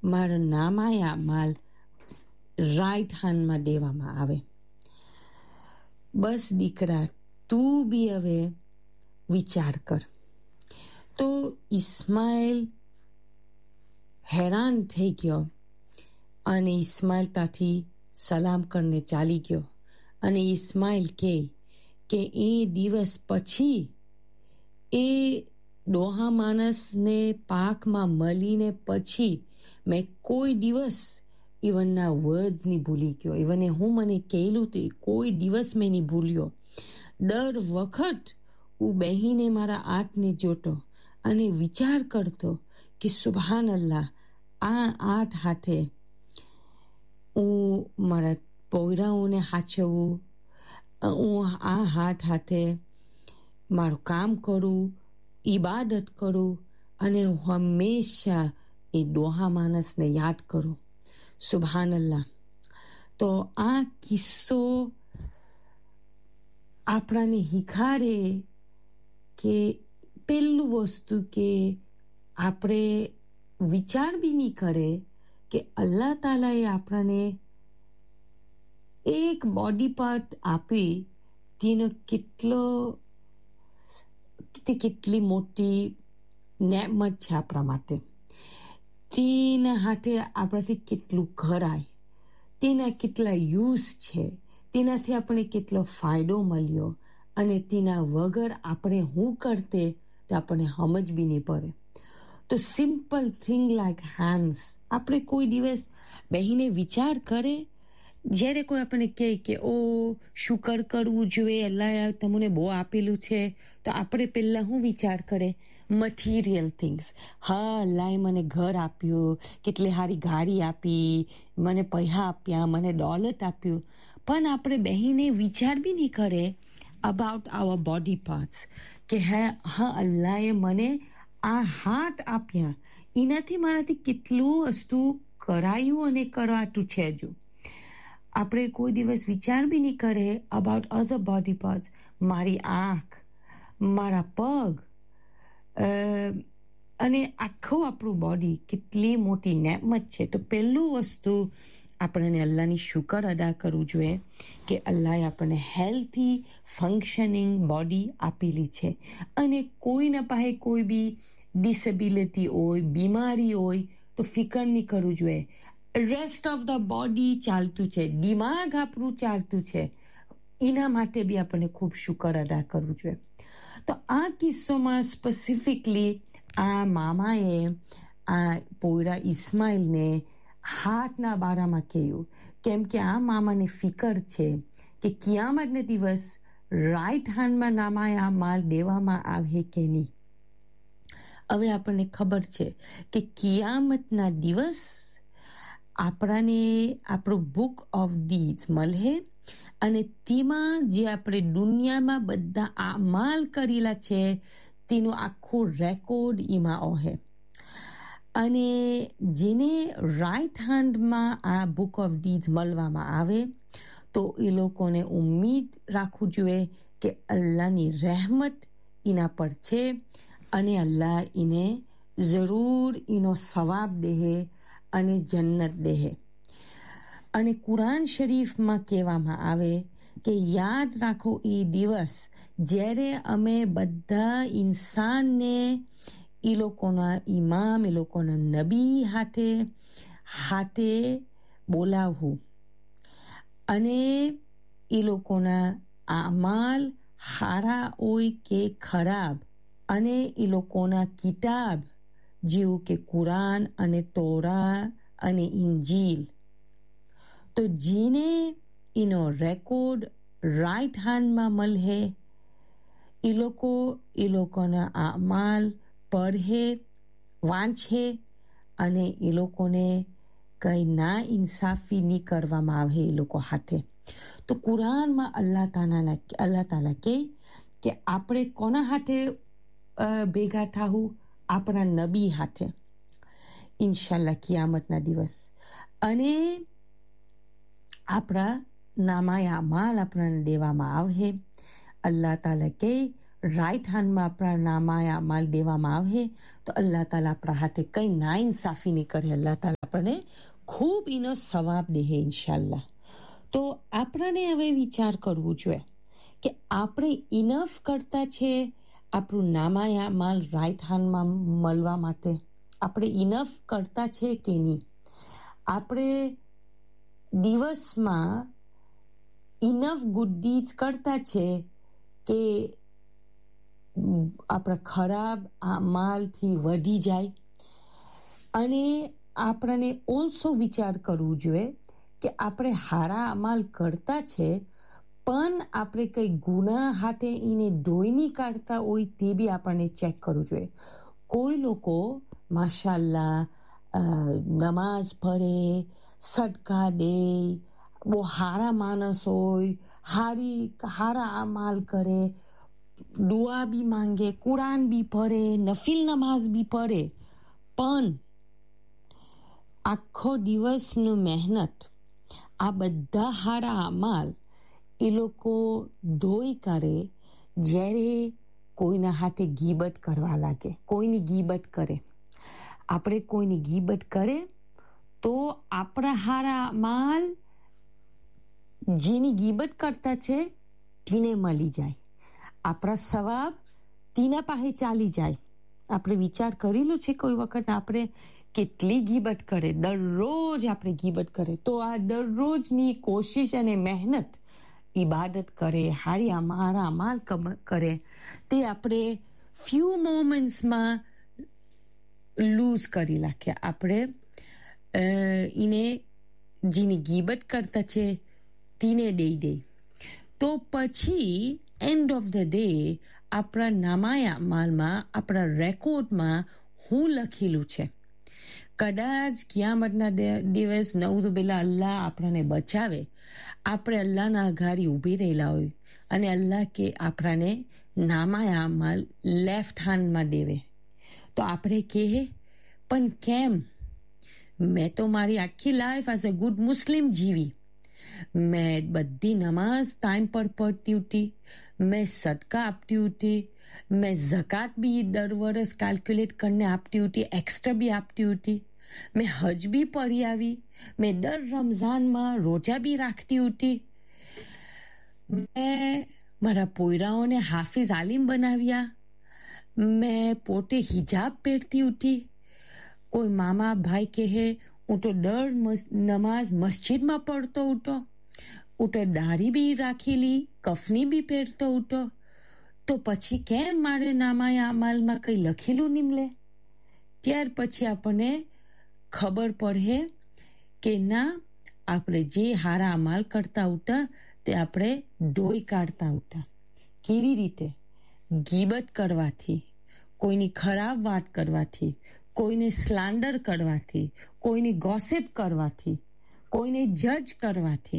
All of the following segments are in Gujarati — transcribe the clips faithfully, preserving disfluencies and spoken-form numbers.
મારા નામાયા માલ રાઈટ હેન્ડમાં દેવામાં આવે. બસ દીકરા, તું બી હવે વિચાર કર. તો ઇસ્માઇલ હેરાન થઈ ગયો અને ઇસ્માઇલ ત્યાંથી સલામ કરીને ચાલી ગયો. અને ઇસ્માઇલ કહે કે એ દિવસ પછી એ ડોહા માણસને પાકમાં મળીને પછી મેં કોઈ દિવસ ઇવનના વર્ડ્સ નહીં ભૂલી ગયો. ઇવને હું મને કહેલું તે કોઈ દિવસ મેં નહીં ભૂલ્યો. દર વખત હું બહેને મારા આઠને જોતો અને વિચાર કરતો કે સુબહાન અલ્લાહ, આ આઠ હાથે હું મારા પોયરાઓને હાચવું, હું આ હાથ હાથે મારું કામ કરું, ઈબાદત કરું અને હું હંમેશા એ ડોહા માણસને યાદ કરું. સુબહાન અલ્લાહ. તો આ કિસ્સો આપણાને શીખાડે કે પહેલું વસ્તુ કે આપણે વિચાર બી નહીં કરે કે અલ્લાહ તાલાએ આપણને એક બોડી પાર્ટ આપી તેનો કેટલો તે કેટલી મોટી નેમત છે આપણા માટે. તેના હાથે આપણાથી કેટલું કરાય, તેના કેટલા યુઝ છે, તેનાથી આપણે કેટલો ફાયદો મળ્યો અને તેના વગર આપણે શું કરતે તે આપણને સમજ બી નહીં પડે. તો સિમ્પલ થિંગ લાઈક હેન્ડ્સ, આપણે કોઈ દિવસ બહેને વિચાર કરે જ્યારે કોઈ આપણને કહે કે ઓ શુકર કરવું જોઈએ, અલ્લાહ તમને બહુ આપેલું છે, તો આપણે પહેલાં શું વિચાર કરે? Material things. હા, અલ્લાહે મને ઘર આપ્યું, કેટલી સારી ગાડી આપી, મને પૈસા આપ્યા, મને દોલત આપ્યું, પણ આપણે બહેને વિચાર બી નહીં કરે અબાઉટ આવર બોડી પાર્ટ્સ કે હા હા અલ્લાહે મને આ હાથ આપ્યા, એનાથી મારાથી કેટલું વસ્તુ કરાયું અને કરાતું છે. જો આપણે કોઈ દિવસ વિચાર બી નહીં કરે અબાઉટ અધર બોડી પાર્ટ્સ. મારી આંખ, મારા પગ અને આખું આપણું બોડી કેટલી મોટી નેમત છે. તો પહેલું વસ્તુ આપણને અલ્લાહની શુકર અદા કરવું જોઈએ કે અલ્લાહે આપણને હેલ્થી ફંક્શનિંગ બોડી આપેલી છે. અને કોઈના પાસે કોઈ બી ડિસેબિલિટી હોય, બીમારી હોય તો ફિકર નહીં કરવું જોઈએ. રેસ્ટ ઓફ ધ બોડી ચાલતું છે, દિમાગ આપણું ચાલતું છે, એના માટે બી આપણને ખૂબ શુકર અદા કરવું જોઈએ. તો આ કિસ્સામાં સ્પેસિફિકલી આ મામાએ આ પોયરા ઇસ્માઇલને હાથના બારામાં કહ્યું, કેમ કે આ મામાને ફિકર છે કે કિયામતને દિવસ રાઈટ હેન્ડમાં નામાયા માલ દેવામાં આવે કે નહીં. હવે આપણને ખબર છે કે કિયામતના દિવસ આપણાને આપણું બુક ઓફ ડીડ્સ મળે અને તેમાં જે આપણે દુનિયામાં બધા અમાલ કરેલા છે તેનું આખું રેકોર્ડ એમાં હોય. અને જેને રાઈટ હેન્ડમાં આ બુક ઓફ ડીડ્સ મળવામાં આવે તો એ લોકોને ઉમ્મીદ રાખવું જોઈએ કે અલ્લાહની રહેમત એના પર છે અને અલ્લાહ એને જરૂર એનો સવાબ દે અને જન્નત દે. અને કુરાન શરીફમાં કહેવામાં આવે કે યાદ રાખો એ દિવસ જ્યારે અમે બધા ઇન્સાનને એ લોકોના ઇમામ, એ લોકોના નબી હાથે હાથે બોલાવવું અને એ લોકોના આમાલ હારા હોય કે ખરાબ અને એ લોકોના કિતાબ જેવું કે કુરાન અને તોરા અને ઇંજીલ, તો જેને એનો રેકોર્ડ રાઈટ હેન્ડમાં મળે એ લોકો એ લોકોના આમાલ પઢે, વાંચે અને એ લોકોને કંઈ ના ઇન્સાફી નહીં કરવામાં આવે એ લોકો હાથે. તો કુરાનમાં અલ્લાહ તાલાના અલ્લાહ તાલા કહે કે આપણે કોના હાથે ભેગા થવું? આપણા નબી હાથે ઇન્શાલ્લાહ કિયામતના દિવસ. અને આપણા નામાયા માલ આપણને દેવામાં આવે. અલ્લાહ તાલા કહે રાઈટ હેન્ડમાં આપણા નામાયા માલ દેવામાં આવે તો અલ્લાહ તાલા આપણા હાથે કંઈ ના ઇન્સાફી નહીં કરે. અલ્લાહ તાલા આપણને ખૂબ એનો સવાબ દે ઇન્શાલ્લાહ. તો આપણને હવે વિચાર કરવું જોઈએ કે આપણે ઇનફ કરતા છે આપણું નામાયા માલ રાઈટ હેન્ડમાં મળવા માટે. આપણે ઇનફ કરતા છે કે નહીં? આપણે દિવસમાં ઇનફ ગુડ ડીડ્સ કરતા છે કે આપણા ખરાબ માલથી વધી જાય? અને આપણને ઓલ્સો વિચાર કરવું જોઈએ કે આપણે હારા અમાલ કરતા છે પણ આપણે કંઈ ગુના હાથે એને ધોઈ નહીં કાઢતા હોય તે બી આપણને ચેક કરવું જોઈએ. કોઈ લોકો માશાલ્લાહ નમાઝ પઢે, સદકા દે, બહુ હારા માણસ હોય, હારી હારા અમાલ કરે, દુઆ બી માંગે, કુરાન બી પઢે, નફિલ નમાઝ બી પઢે, પણ આખો દિવસનું મહેનત આ બધા હારા અમાલ એ લોકો ધોઈ કાઢે જ્યારે કોઈના હાથે ગીબત કરવા લાગે, કોઈની ગીબત કરે. આપણે કોઈની ગીબત કરે તો આપણા હારા માલ જેની ગીબત કરતા છે તેને મળી જાય, આપણા સવાબ તેના પાસે ચાલી જાય. આપણે વિચાર કરેલું છે કોઈ વખત આપણે કેટલી ગીબત કરે, દરરોજ આપણે ગીબત કરે, તો આ દરરોજની કોશિશ અને મહેનત ઇબાદત કરે, હારી અમારા અમાલ કરે, તે આપણે ફ્યુ મોમેન્ટ્સમાં લૂઝ કરી નાખ્યા. આપણે એને જેની ગીબત કરતા છે તેને દઈ દે, તો પછી એન્ડ ઓફ ધ ડે આપણા નામાયા માલમાં, આપણા રેકોર્ડમાં હું લખેલું છે. કદાચ કિયામતના દિવસ નઉઝુબિલ્લાહ અલ્લાહ આપણને બચાવે, આપણે અલ્લાહના આઘાડી ઊભી રહેલા હોય અને અલ્લાહ કે આપણને નામાયા માલ લેફ્ટ હેન્ડમાં દેવે, તો આપણે કહે પણ કેમ? મેં તો મારી આખી લાઈફ એઝ અ ગુડ મુસ્લિમ જીવી. મેં બધી નમાઝ ટાઈમ પર પડતી હતી, મેં સદકા આપતી હતી, મેં ઝકાત બી દર વર્ષ કેલ્ક્યુલેટ કરીને આપતી હતી, એક્સ્ટ્રા બી આપતી હતી, મેં હજ બી પડી આવી, મેં દર રમઝાનમાં રોજા બી રાખતી હતી, મેં મારા પોયરાઓને હાફિઝ આલિમ બનાવ્યા, મેં પોતે હિજાબ પહેરતી હતી. કોઈ મામા ભાઈ કહે હું તો દર નમાઝ મસ્જિદમાં પડતો હતો, હું તો દાઢી બી રાખેલી, કફની બી પહેરતો હતો, તો પછી કેમ મારે નામાયા અમાલમાં કંઈ લખેલું નીમલે? ત્યાર પછી આપણને ખબર પડે કે ના, આપણે જે હારા અમાલ કરતા હતા તે આપણે ધોઈ કાઢતા હતા. કેવી રીતે? ગીબત કરવાથી, કોઈની ખરાબ વાત કરવાથી, કોઈને સ્લેન્ડર કરવાથી, કોઈની ગોસિપ કરવાથી, કોઈને જજ કરવાથી,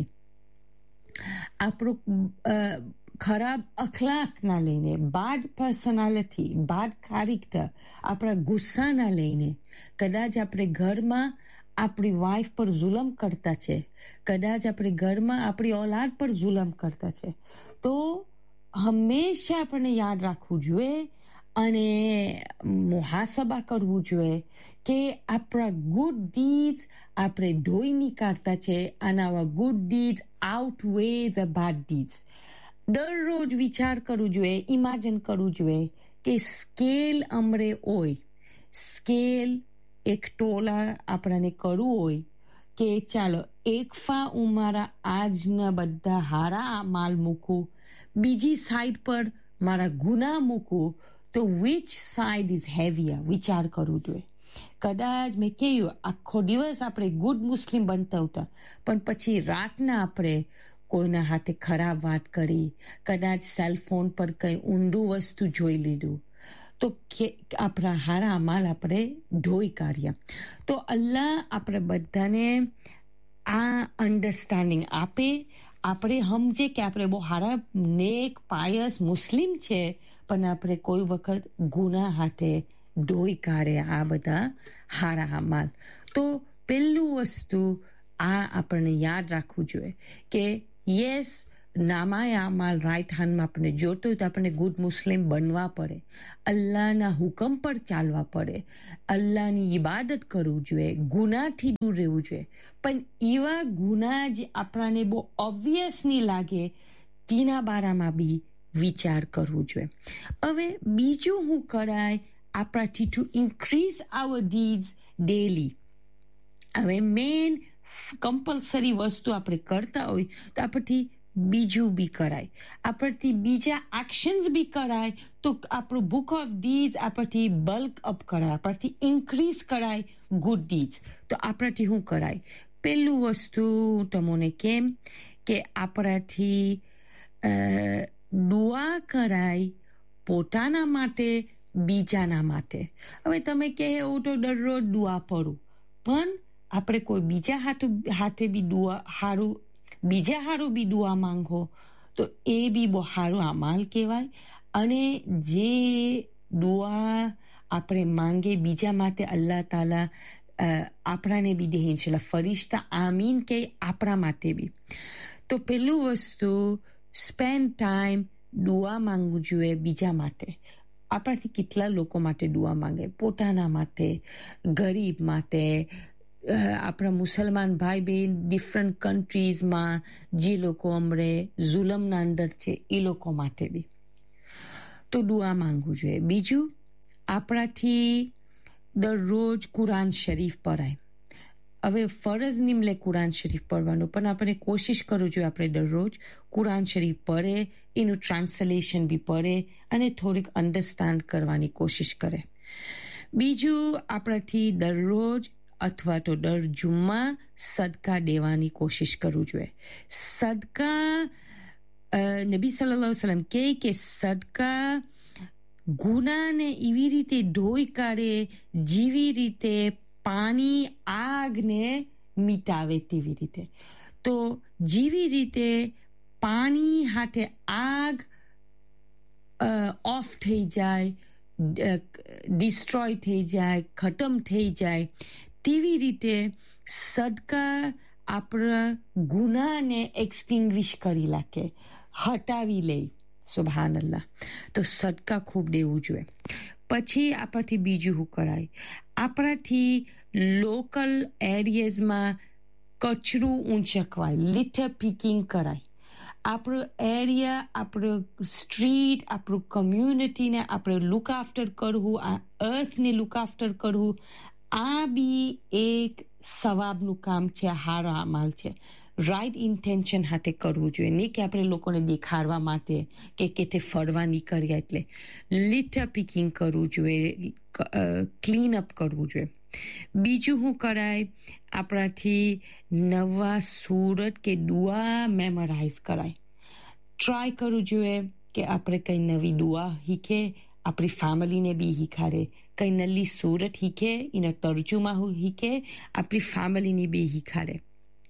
આપણું ખરાબ અખલાકના લઈને, બાડ પર્સનાલિટી, બાડ કેરેક્ટર, આપણા ગુસ્સાના લઈને, કદાચ આપણે ઘરમાં આપણી વાઈફ પર જુલમ કરતા છે, કદાચ આપણે ઘરમાં આપણી ઓલાદ પર જુલમ કરતા છે, તો હંમેશા આપણને યાદ રાખવું જોઈએ અને મુહાસબા કરવું જોઈએ કે આપણા ગુડ ડીડ્સ આપણે ધોઈ નહીં કાઢતા છે અને આવા good deeds આઉટવે the bed deeds. દરરોજ વિચાર કરવું જોઈએ, ઇમેજિન કરવું જોઈએ કે સ્કેલ અમરે હોય, સ્કેલ એક ટોલા આપણને કરવું હોય કે ચાલો એક ફા હું મારા આજના બધા હારા માલ મૂકું, બીજી સાઈડ પર મારા ગુના મૂકું, તો વિચ સાઈડ ઇઝ હેવીયર વિચાર કરવું જોઈએ. કદાચ મેં કહ્યું આખો દિવસ આપણે ગુડ મુસ્લિમ બનતા હતા, પણ પછી રાતના આપણે કોઈના હાથે ખરાબ વાત કરી, કદાચ સેલફોન પર કંઈ ઊંધું વસ્તુ જોઈ લીધું, તો આપણા હારા અમાલ આપણે ધોઈ કાઢ્યા. તો અલ્લાહ આપણે બધાને આ અન્ડરસ્ટેન્ડિંગ આપે, આપણે સમજે કે આપણે બહુ હારા નેક પાયસ મુસ્લિમ છે, પણ આપણે કોઈ વખત ગુના હાથે ધોઈ કાઢે આ બધા હારા અમાલ. તો પહેલું વસ્તુ આ આપણને યાદ રાખવું જોઈએ કે યસ, નામાય અમાલ રાઈટ હેન્ડમાં આપણને જોતો હોય તો આપણને ગુડ મુસ્લિમ બનવા પડે, અલ્લાહના હુકમ પર ચાલવા પડે, અલ્લાહની ઇબાદત કરવું જોઈએ, ગુનાથી દૂર રહેવું જોઈએ. પણ એવા ગુના જે આપણને બહુ ઓબ્વિયસ નહીં લાગે તેના બારામાં બી વિચાર કરવું જોઈએ. હવે બીજું શું કરાય આપણાથી ટુ ઇન્ક્રીઝ આવર ડીડ્સ ડેલી. હવે મેન કમ્પલસરી વસ્તુ આપણે કરતા હોય તો આપણથી બીજું બી કરાય, આપણથી બીજા એક્શન્સ બી કરાય, તો આપણું book of deeds આપણથી bulk up કરાય, આપણથી ઇન્ક્રીઝ કરાય ગુડ ડીડ્સ. તો આપણાથી શું કરાય? પહેલું વસ્તુ તમને કેમ કે આપણાથી દુઆ કરાય પોતાના માટે, બીજાના માટે. હવે તમે કહે હું તો દરરોજ દુઆ પઢું, પણ આપણે કોઈ બીજા હાથે હાથે બી દુઆ હારું બીજા હારું બી દુઆ માંગો તો એ બી બહુ સારું અમાલ કહેવાય. અને જે દુઆ આપણે માંગે બીજા માટે અલ્લાહ તાલા આપણાને બી દે ઇન્શાલ્લાહ. ફરિશ્તા આમીન કે આપણા માટે બી. તો પેલું વસ્તુ સ્પેન્ડ ટાઈમ દુઆ માંગવું જોઈએ બીજા માટે. આપણાથી કેટલા લોકો માટે દુઆ માંગે? પોતાના માટે, ગરીબ માટે, આપણા મુસલમાન ભાઈ બહેન ડિફરન્ટ કન્ટ્રીઝમાં જે લોકો હમણે જુલમના અંદર છે એ લોકો માટે બી તો દુઆ માંગવું જોઈએ. બીજું આપણાથી દરરોજ કુરાન શરીફ પઢાય. હવે ફરજ નિમલે કુરાન શરીફ પઢવાનું, પણ આપણે કોશિશ કરવું જોઈએ આપણે દરરોજ કુરાન શરીફ પઢે, એનું ટ્રાન્સલેશન બી પઢે અને થોડીક અન્ડરસ્ટેન્ડ કરવાની કોશિશ કરે. બીજું આપણાથી દરરોજ અથવા તો દર જુમ્મા સદકા દેવાની કોશિશ કરવું જોઈએ. સદકા નબી સલ્લલ્લાહુ અલૈહિ વસલ્લમ કહે કે સદકા ગુનાને એવી રીતે ધોઈ કાઢે જેવી રીતે પાણી આગને મિટાવે તેવી રીતે. તો જેવી રીતે પાણી હાથે આગ ઓફ થઈ જાય, ડિસ્ટ્રોય થઈ જાય, ખતમ થઈ જાય, તેવી રીતે સદકા આપણા ગુનાને એક્સટિંગ્વિશ કરી નાખે, હટાવી લે. સુબહાનલ્લાહ. તો સદકા ખૂબ દેવું જોઈએ. પછી આપણાથી બીજું શું કરાય? આપણાથી લોકલ એરિયાઝમાં કચરું ઊંચકવાય, લિટર પિકિંગ કરાય. આપણો એરિયા, આપણું સ્ટ્રીટ, આપણું કમ્યુનિટીને આપણે લુક આફ્ટર કરવું, આ અર્થને લુક આફ્ટર કરવું, આ બી એક સવાબનું કામ છે, હારો અમાલ છે. રાઇટ ઇન્ટેન્શન હાથે કરવું જોઈએ, નહીં કે આપણે લોકોને દેખાડવા માટે કે કેતે ફરવા નીકળ્યા એટલે. લિટર પિકિંગ કરવું જોઈએ, ક્લીન અપ કરવું જોઈએ. બીજું શું કરાય? આપણાથી નવા સુરત કે દુઆ મેમોરાઇઝ કરાય. ટ્રાય કરવું જોઈએ કે આપણે કંઈ નવી દુઆ શીખે, આપણી ફેમિલીને બી શીખાડે. કંઈ નવી સુરત શીખે, એના તર્જુમા શીખે, આપણી ફેમિલીને બી શીખાડે.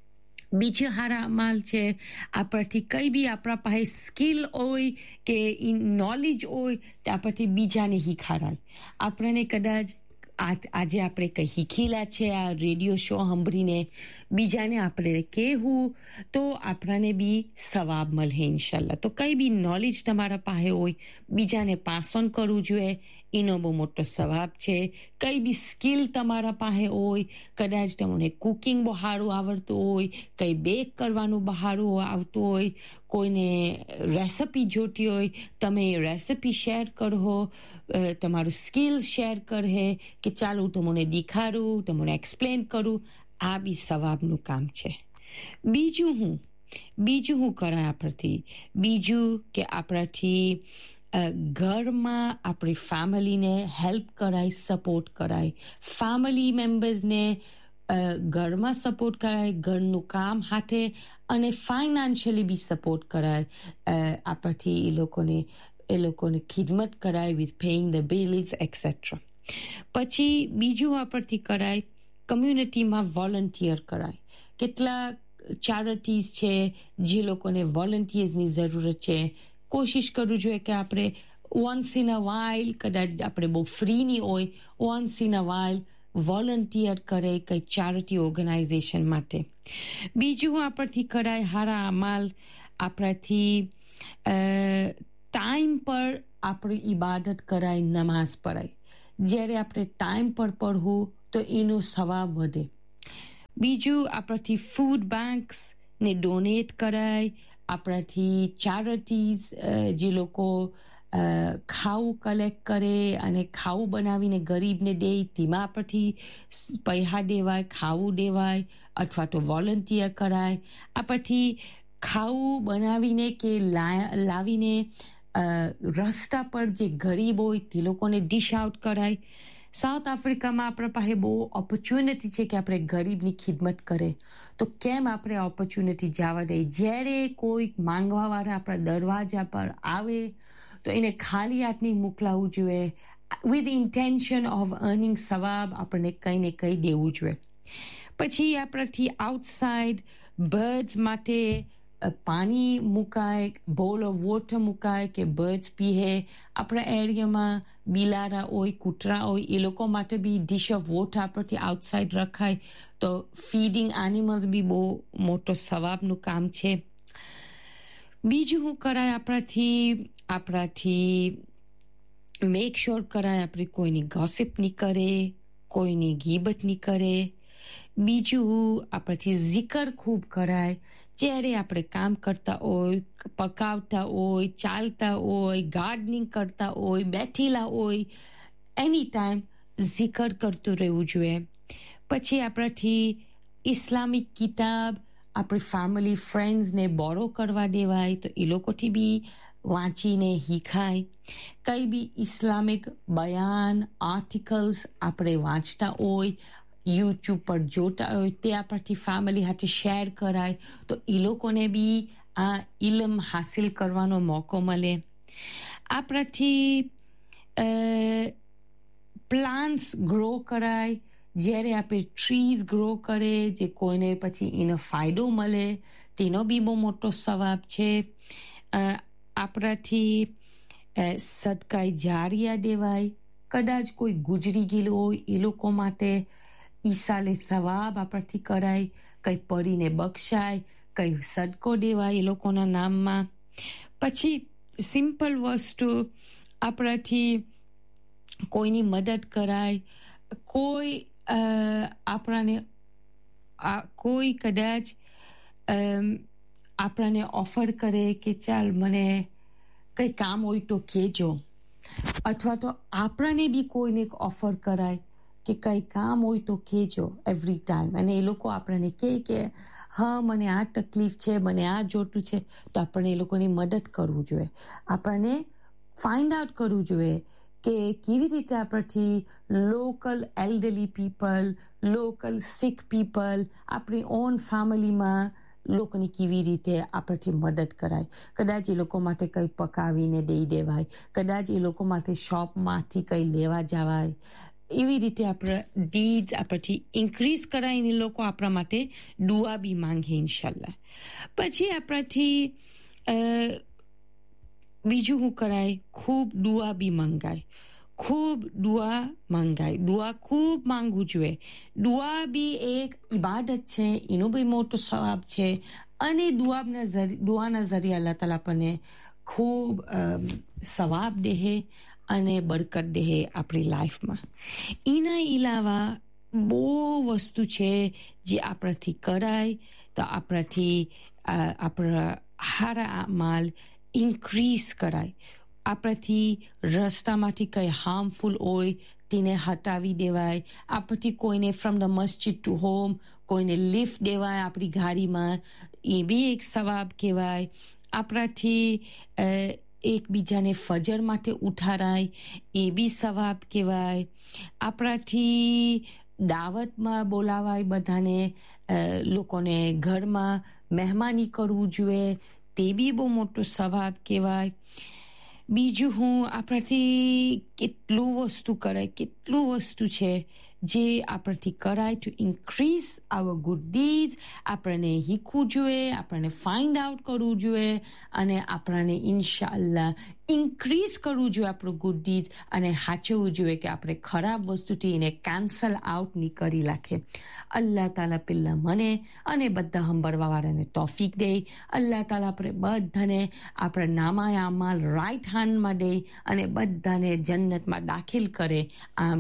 બીજો હારા અમાલ છે, આપણાથી કંઈ બી આપણા પાસે સ્કિલ હોય કે નોલેજ હોય તો આપણાથી બીજાને શીખાડાય. આપણને કદાચ આજે આપણે કંઈ શીખેલા છે આ રેડિયો શો સાંભળીને બીજાને આપણે કહેવું તો આપણને બી સવાબ મળે ઇન્શાલ્લાહ. તો કંઈ બી નોલેજ તમારા પાસે હોય બીજાને પાસ ઓન કરવું જોઈએ, એનો બહુ મોટો સવાબ છે. કંઈ બી સ્કિલ તમારા પાસે હોય, કદાચ તમને કુકિંગ બહુ સારું આવડતું હોય, કંઈ બેક કરવાનું બહુ સારું આવતું હોય, કોઈને રેસિપી જોતી હોય, તમે એ રેસિપી શેર કરો, તમારું સ્કિલ શેર કરે કે ચાલો હું તમને દેખાડું, તમને એક્સપ્લેન કરું, આ બી સવાબનું કામ છે. બીજું હું બીજું હું કરાય આપણાથી? બીજું કે આપણાથી ઘરમાં આપણી ફેમિલીને હેલ્પ કરાય, સપોર્ટ કરાય. ફેમિલી મેમ્બર્સને ઘરમાં સપોર્ટ કરાય, ઘરનું કામ હાથે, અને ફાઇનાન્શિયલી બી સપોર્ટ કરાય. આપણાથી એ લોકોને એ લોકોને ખિદમત કરાય with paying the bills et cetera. પછી બીજું આપણથી કરાય, કમ્યુનિટીમાં વોલન્ટિયર કરાય. કેટલા ચેરિટીઝ છે જે લોકોને વોલન્ટિયર્સની જરૂરત છે. કોશિશ કરવું જોઈએ કે આપણે વન્સ ઇન અ વાઇલ, કદાચ આપણે બહુ ફ્રી નહીં હોય, once in a while volunteer કરે કંઈ ચેરિટી ઓર્ગેનાઇઝેશન માટે. બીજું આપણથી કરાય હારા અમાલ, આપણાથી ટાઈમ પર આપણી ઇબાદત કરાય, નમાઝ પઢાય. જ્યારે આપણે ટાઈમ પર પઢવું તો એનો સવાબ વધે. બીજું, આપણાથી ફૂડ બેંક્સને ડોનેટ કરાય, આપણાથી ચેરિટીઝ જે લોકો ખાવું કલેક્ટ કરે અને ખાવું બનાવીને ગરીબને દે, તેમાં આપણથી પૈસા દેવાય, ખાવું દેવાય, અથવા તો વોલન્ટિયર કરાય. આપણથી ખાવું બનાવીને કે લાવીને રસ્તા પર જે ગરીબ હોય તે લોકોને ડિશ આઉટ કરાય. સાઉથ આફ્રિકામાં આપણા પાસે બહુ ઓપોર્ચ્યુનિટી છે કે આપણે ગરીબની ખિદમત કરે, તો કેમ આપણે ઓપોર્ચ્યુનિટી જવા દઈએ? જ્યારે કોઈ માંગવાવાળા આપણા દરવાજા પર આવે તો એને ખાલી હાથની મોકલાવવું જોઈએ. વિથ ઇન્ટેન્શન ઓફ અર્નિંગ સવાબ આપણને કંઈ ને કંઈ દેવું જોઈએ. પછી આપણાથી આઉટસાઇડ બર્ડ્સ માટે પાણી મુકાય, બોલ ઓફ વોટર મુકાય કે બર્ડ્સ પીએ. આપણા એરિયામાં બિલાડા હોય, કૂતરા હોય, એ લોકો માટે બી ડિશ ઓફ વોટર આપણથી આઉટસાઇડ રખાય, તો ફીડિંગ એનિમલ્સ બી બહુ મોટો સવાબનું કામ છે. બીજું શું કરાય આપણાથી? આપણાથી મેક શ્યોર કરાય આપણે કોઈની ગોસિપ નહીં કરે, કોઈની ગીબત નહીં કરે. બીજું, આપણાથી zikr ખૂબ કરાય. જ્યારે આપણે કામ કરતા હોય, પકાવતા હોય, ચાલતા હોય, ગાર્ડનિંગ કરતા હોય, બેઠેલા હોય, એની ટાઈમ zikr કરતું રહેવું જોઈએ. પછી આપણાથી ઇસ્લામિક કિતાબ આપણી ફેમિલી ફ્રેન્ડ્સને બોરો કરવા દેવાય, તો એ લોકોથી બી વાંચીને શીખાય. કંઈ બી ઇસ્લામિક બયાન, આર્ટિકલ્સ આપણે વાંચતા હોય, યુટ્યુબ પર જોતા હોય, તે આપણાથી ફેમિલી સાથે શેર કરાય, તો એ લોકોને બી આ ઇલમ હાસિલ કરવાનો મોકો મળે. આપણાથી પ્લાન્ટ્સ ગ્રો કરાય. જ્યારે આપણે ટ્રીઝ ગ્રો કરે, જે કોઈને પછી એનો ફાયદો મળે, તેનો બી બહુ મોટો સવાબ છે. આપણાથી સદકાએ જારિયા દેવાય. કદાચ કોઈ ગુજરી ગયેલું હોય એ લોકો માટે ઈસાલે સવાબ આપણથી કરાય. કંઈ પડીને બક્ષાય, કંઈ સદકો દેવાય એ લોકોના નામમાં. પછી સિમ્પલ વસ્તુ, આપણાથી કોઈની મદદ કરાય. કોઈ આપણાને કોઈ કદાચ આપણાને ઓફર કરે કે ચાલ મને કંઈ કામ હોય તો કહેજો, અથવા તો આપણાને બી કોઈને ઓફર કરાય કે કંઈ કામ હોય તો કહેજો એવરી ટાઈમ, અને એ લોકો આપણને કહે કે હા મને આ તકલીફ છે, મને આ જોતું છે, તો આપણે એ લોકોની મદદ કરવું જોઈએ. આપણને ફાઇન્ડ આઉટ કરવું જોઈએ કે કેવી રીતે આપણથી લોકલ એલ્ડરલી પીપલ, લોકલ સિક પીપલ, આપણી ઓન ફેમિલીમાં લોકોની કેવી રીતે આપણથી મદદ કરાય. કદાચ એ લોકો માટે કંઈ પકાવીને દઈ દેવાય, કદાચ એ લોકો માટે શોપમાંથી કંઈ લેવા જવાય. એવી રીતે આપણે ડીડ્સ આપણથી ઇન્ક્રીઝ કરાય ને લોકો આપણા માટે દુઆ બી માંગે ઇન્શાલ્લાહ. પછી આપણાથી બીજું શું કરાય? ખૂબ દુઆ બી માંગાય. ખૂબ દુઆ માંગાય. દુઆ ખૂબ માંગવું જોઈએ. દુઆ બી એક ઇબાદત છે, એનો બી મોટો સવાબ છે. અને દુઆના ઝરી દુઆના ઝરીએ અલ્લાહ તાલા આપણને ખૂબ સવાબ દે અને બરકત દે આપણી લાઈફમાં. એના અલાવા બહુ વસ્તુ છે જે આપણાથી કરાય, તો આપણાથી આપણા હારા અમાલ ઇન્ક્રીઝ કરાય. આપણાથી રસ્તામાંથી કંઈ હાર્મફુલ હોય તેને હટાવી દેવાય. આપણથી કોઈને from the Masjid to home કોઈને લિફ્ટ દેવાય આપણી ગાડીમાં, એ બી એક સવાબ કહેવાય. આપણાથી એકબીજાને ફજર માટે ઉઠારાય, એ બી સવાબ કહેવાય. આપણાથી દાવતમાં બોલાવાય, બધાને લોકોને ઘરમાં મહેમાની કરવું જોઈએ, તે બી બહુ મોટો સવાબ કહેવાય. બીજું હું આપણાથી કેટલું વસ્તુ કરાય, કેટલું વસ્તુ છે જે આપણથી કરાય ટુ ઇન્ક્રીઝ આવર ગુડ ડીડ્સ આપણને શીખવું જોઈએ, આપણને ફાઇન્ડ આઉટ કરવું જોઈએ અને આપણને ઇન્શાઅલ્લાહ ઇન્ક્રીઝ કરવું જોઈએ આપણું ગુડ ડીડ્સ અને સાચવવું જોઈએ કે આપણે ખરાબ વસ્તુથી એને કેન્સલ આઉટ નહીં કરી નાખે. અલ્લાહ તાલા પેલા મને અને બધા સાંભળવાવાળાને તોફીક દે. અલ્લાહ તાલા આપણે બધાને આપણા નામાય અમાલ રાઈટ હેન્ડમાં દે અને બધાને જન્નતમાં દાખલ કરે. આમ